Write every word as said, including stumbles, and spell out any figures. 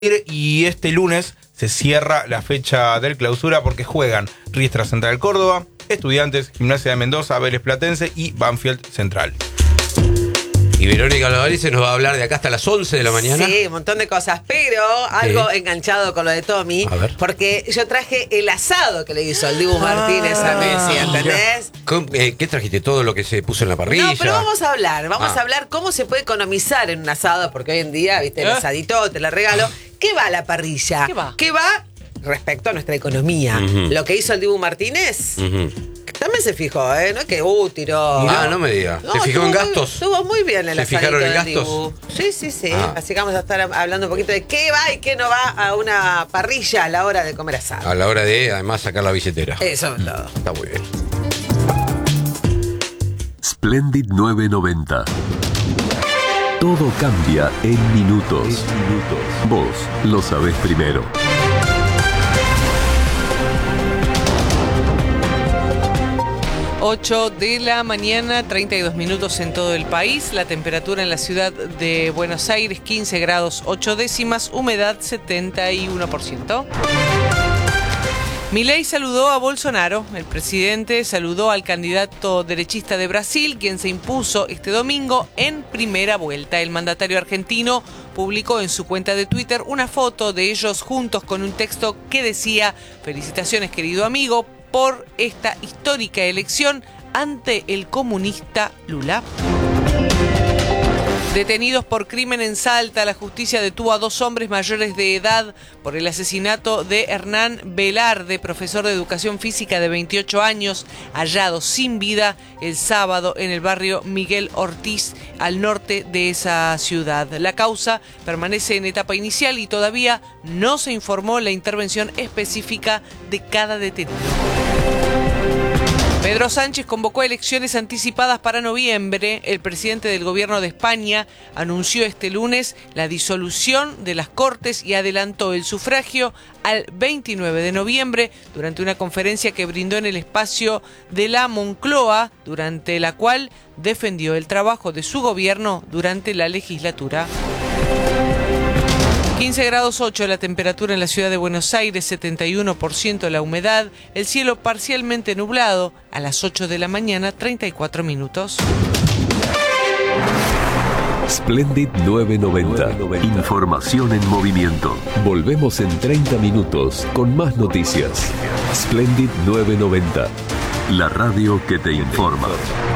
Y este lunes se cierra la fecha del clausura porque juegan Riestra Central Córdoba, Estudiantes, Gimnasia de Mendoza, Vélez Platense y Banfield Central. Y Verónica Lodarice nos va a hablar de acá hasta las once de la mañana. Sí, un montón de cosas, pero algo sí. enganchado con lo de Tommy, a ver. porque yo traje el asado que le hizo el Dibu Martínez a Messi, ¿entendés? Eh, ¿Qué trajiste? ¿Todo lo que se puso en la parrilla? No, pero vamos a hablar, vamos ah. a hablar cómo se puede economizar en un asado, porque hoy en día, viste, el ¿Eh? asadito, te la regalo. ¿Qué va a la parrilla? ¿Qué va? ¿Qué va respecto a nuestra economía? Uh-huh. Lo que hizo el Dibu Martínez... Uh-huh. También se fijó, ¿eh? No es que, uh, tiró. Ah, no me diga. No, ¿Se fijó en gastos? Muy, estuvo muy bien el ¿Se asadito fijaron en del gastos? Dibu. Sí, sí, sí. Ah. Así que vamos a estar hablando un poquito de qué va y qué no va a una parrilla a la hora de comer asado. A la hora de, además, sacar la billetera. Eso es todo. Está muy bien. Splendid nueve noventa. Todo cambia en minutos. En minutos. Vos lo sabés primero. ocho de la mañana, treinta y dos minutos en todo el país. La temperatura en la ciudad de Buenos Aires, quince grados ocho décimas, humedad setenta y uno por ciento. Milei saludó a Bolsonaro. El presidente saludó al candidato derechista de Brasil, quien se impuso este domingo en primera vuelta. El mandatario argentino publicó en su cuenta de Twitter una foto de ellos juntos con un texto que decía: felicitaciones, querido amigo, por esta histórica elección ante el comunista Lula. Detenidos por crimen en Salta, la justicia detuvo a dos hombres mayores de edad por el asesinato de Hernán Velarde, profesor de educación física de veintiocho años, hallado sin vida el sábado en el barrio Miguel Ortiz, al norte de esa ciudad. La causa permanece en etapa inicial y todavía no se informó la intervención específica de cada detenido. Pedro Sánchez convocó elecciones anticipadas para noviembre. El presidente del gobierno de España anunció este lunes la disolución de las Cortes y adelantó el sufragio al veintinueve de noviembre durante una conferencia que brindó en el espacio de la Moncloa, durante la cual defendió el trabajo de su gobierno durante la legislatura. quince grados ocho la temperatura en la ciudad de Buenos Aires, setenta y uno por ciento la humedad, el cielo parcialmente nublado, a las ocho de la mañana, treinta y cuatro minutos. Splendid nueve noventa. Información en movimiento. Volvemos en treinta minutos con más noticias. Splendid nueve noventa. La radio que te informa.